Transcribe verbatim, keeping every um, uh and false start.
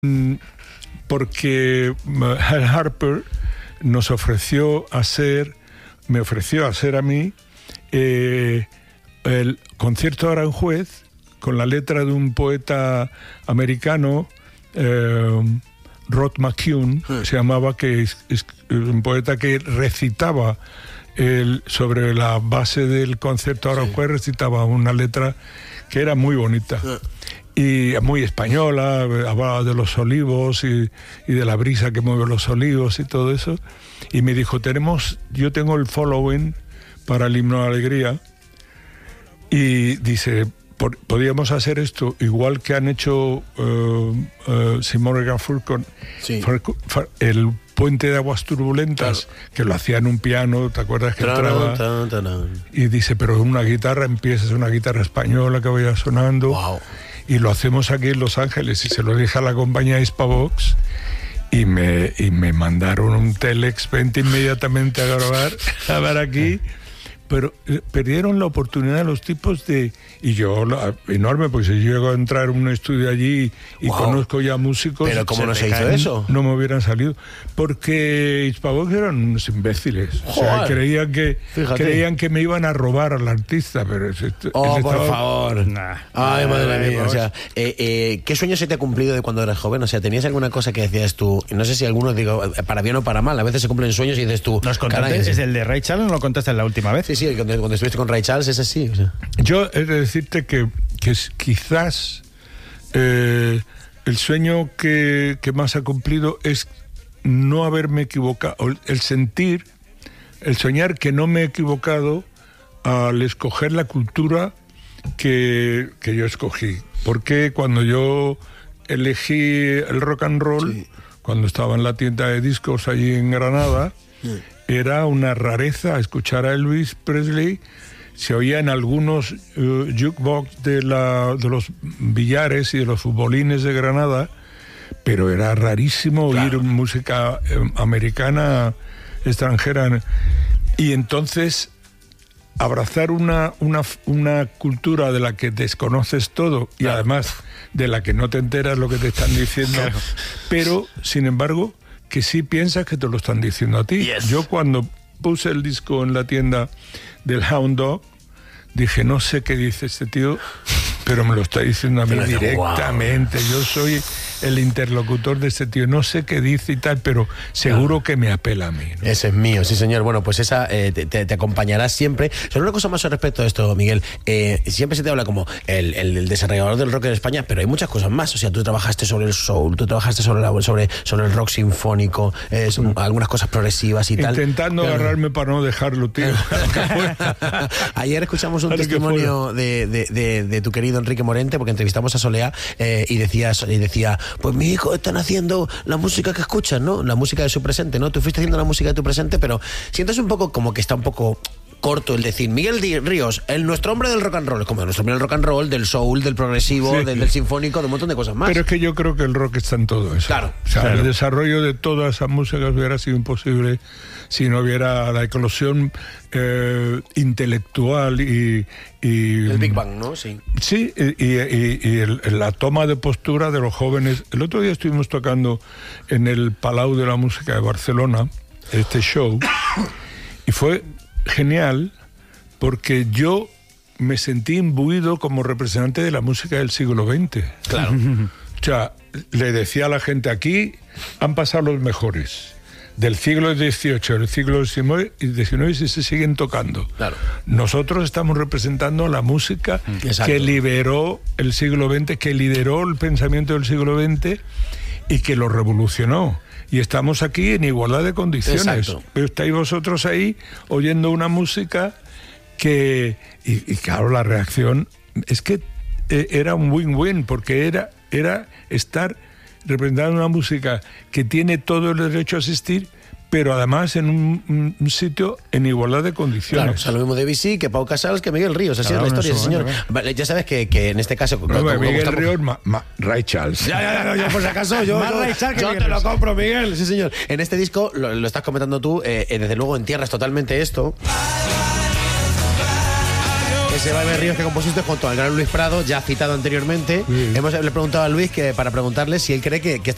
porque Al Harper nos ofreció hacer, me ofreció hacer a mí eh, el concierto de Aranjuez con la letra de un poeta americano, eh, Rod McKeown, hmm. se llamaba, que es, es un poeta que recitaba el, sobre la base del concierto de Aranjuez, sí. recitaba una letra que era muy bonita. Hmm. Y muy española, hablaba de los olivos y, y de la brisa que mueve los olivos y todo eso. Y me dijo, tenemos, yo tengo el following para el himno de Alegría. Y dice, por, podríamos hacer esto igual que han hecho uh, uh, Simón y Garfunkel con sí. el Puente de Aguas Turbulentas, claro. que lo hacía en un piano, ¿te acuerdas que entraba? Tan, tan, tan. Y dice, pero una guitarra empieza, es una guitarra española que vaya sonando. Wow. Y lo hacemos aquí en Los Ángeles, y se lo dije a la compañía Hispavox, y me, y me mandaron un Telex veinte inmediatamente a grabar, a ver aquí, pero eh, perdieron la oportunidad los tipos de, y yo, la, enorme, porque si yo llego a entrar en un estudio allí y wow. conozco ya músicos... ¿Pero cómo se no se hizo eso? No me hubieran salido, porque Hispavox eran unos imbéciles. Joder. O sea, creían que, creían que me iban a robar al artista, pero... Ese, oh, ese por estaba... favor. Nah. Ay, madre mía. O sea, eh, eh, ¿qué sueño se te ha cumplido de cuando eras joven? O sea, ¿tenías alguna cosa que decías tú? No sé si algunos, digo, para bien o para mal, a veces se cumplen sueños y dices tú... ¿Nos contaste? ¿Es el de Ray Charles o no lo contaste la última vez? Sí, sí, cuando, cuando estuviste con Ray Charles es así. O sea. Yo he de decirte que, que quizás eh, el sueño que, que más ha cumplido es no haberme equivocado, el sentir, el soñar que no me he equivocado al escoger la cultura que, que yo escogí. Porque cuando yo elegí el rock and roll, sí. cuando estaba en la tienda de discos allí en Granada, sí. era una rareza escuchar a Elvis Presley. Se oía en algunos uh, jukebox de, la, de los billares y de los futbolines de Granada, pero era rarísimo claro. oír música eh, americana extranjera. Y entonces abrazar una, una, una cultura de la que desconoces todo y claro. además de la que no te enteras lo que te están diciendo, claro. pero sin embargo que sí piensas que te lo están diciendo a ti. Yes. Yo cuando puse el disco en la tienda del Hound Dog, dije, no sé qué dice este tío, pero me lo está diciendo a mí directamente. Wow. Yo soy el interlocutor de este tío, no sé qué dice y tal, pero seguro ah. que me apela a mí, ¿no? Ese es mío, sí señor. Bueno, pues esa eh, te, te acompañará siempre. Sobre una cosa más al respecto de esto, Miguel, eh, siempre se te habla como el, el, el desarrollador del rock en España, pero hay muchas cosas más. O sea, tú trabajaste sobre el soul, tú trabajaste sobre, la, sobre, sobre el rock sinfónico, eh, son, mm. algunas cosas progresivas y Intentando tal. Intentando agarrarme para no dejarlo, tío. Ayer escuchamos un testimonio de, de, de, de tu querido Enrique Morente, porque entrevistamos a Soleá eh, y, decía, y decía, pues mi hijo están haciendo la música que escuchan, ¿no? La música de su presente, ¿no? Tú fuiste haciendo la música de tu presente, pero sientes un poco como que está un poco corto el decir, Miguel Ríos, el nuestro hombre del rock and roll, como nuestro hombre del rock and roll, del soul, del progresivo, sí. del, del sinfónico, de un montón de cosas más. Pero es que yo creo que el rock está en todo eso. Claro. O sea, claro. el desarrollo de toda esa música hubiera sido imposible si no hubiera la eclosión eh, intelectual y, y... el Big Bang, ¿no? Sí. Sí, y, y, y el, la toma de postura de los jóvenes. El otro día estuvimos tocando en el Palau de la Música de Barcelona, este show, y fue genial porque yo me sentí imbuido como representante de la música del siglo veinte. Claro. O sea, le decía a la gente, aquí han pasado los mejores del siglo dieciocho, del siglo diecinueve y se siguen tocando. Claro. Nosotros estamos representando la música Exacto. que liberó el siglo veinte, que lideró el pensamiento del siglo veinte y que lo revolucionó. Y estamos aquí en igualdad de condiciones. Exacto. Pero estáis vosotros ahí oyendo una música que... Y, y claro, la reacción es que eh, era un win-win, porque era, era estar representando una música que tiene todo el derecho a existir, pero además en un, un sitio en igualdad de condiciones. Claro, o sea, lo mismo Debussy que Pau Casals que Miguel Ríos, así claro, es la historia, sí, señor. Vale, ya sabes que, que en este caso... No, como, Miguel estamos... Ríos, ma, ma, Ray Charles. Ya, ya, ya, yo por si acaso, yo, yo, yo, yo te lo compro, Miguel, sí señor. En este disco, lo, lo estás comentando tú, eh, desde luego entierras totalmente esto. Ese Baile Ríos que compusiste junto al gran Luis Prado, ya citado anteriormente. Sí. Hemos le preguntado a Luis que para preguntarle si él cree que, que este